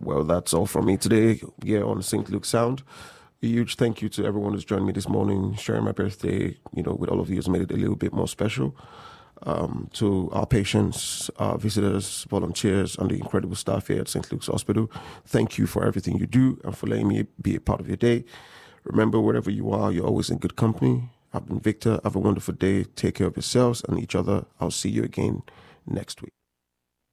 Well, that's all from me today here on St. Luke Sound. A huge thank you to everyone who's joined me this morning, sharing my birthday, with all of you has made it a little bit more special. To our patients, our visitors, volunteers, and the incredible staff here at St. Luke's Hospital, thank you for everything you do and for letting me be a part of your day. Remember, wherever you are, you're always in good company. I've been Victor. Have a wonderful day. Take care of yourselves and each other. I'll see you again next week.